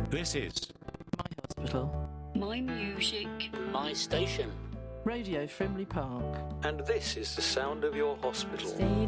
This is My hospital. My music. My station. Radio Frimley Park. And this is the sound of your hospital. Stayed